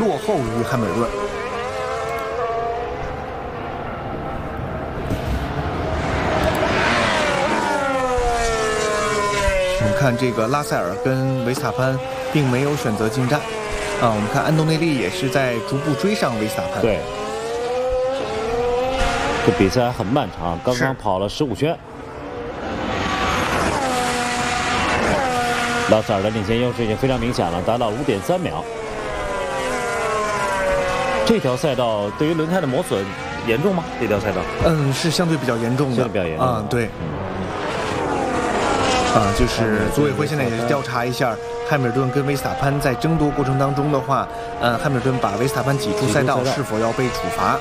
落后于汉密尔顿。我们看这个拉塞尔跟维斯塔潘并没有选择进站啊，我们看安东内利也是在逐步追上维斯塔潘。 对，这比赛很漫长，刚刚跑了15圈。拉塞尔的领先优势已经非常明显了，达到5.3秒。这条赛道对于轮胎的磨损严重吗？这条赛道？ 是相对比较严重的。 相对比较严重啊，对。就是组委会现在也是调查一下汉密尔顿跟维斯塔潘在争夺过程当中的话，汉密尔顿把维斯塔潘挤出赛道，是否要被处罚？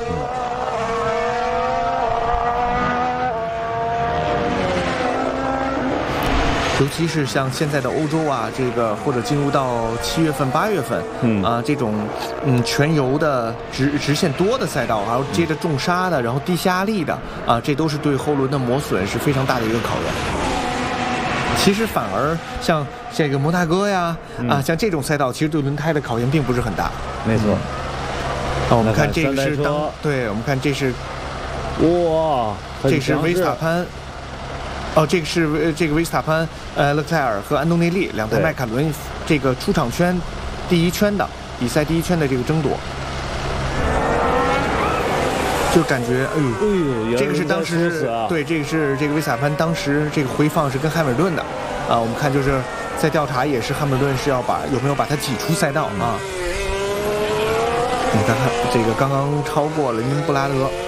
尤其是像现在的欧洲啊，这个或者进入到7月份、8月份，这种全油的直线多的赛道，还有接着重刹的，然后低下压力的这都是对后轮的磨损是非常大的一个考验。其实反而像这个摩纳哥呀，像这种赛道，其实对轮胎的考验并不是很大。 没错。 我们看这个是对，我们看这是， 哇， 这是维斯塔潘。这个是这个维斯塔潘、勒克莱尔和安东内利两台迈凯伦这个出场圈第一圈的比赛第一圈的这个争夺，就感觉这个是当时对，这个是这个维斯塔潘当时这个回放是跟汉密尔顿的我们看就是在调查也是汉密尔顿是要有没有把他挤出赛道啊。你看看这个刚刚超过了因布拉德。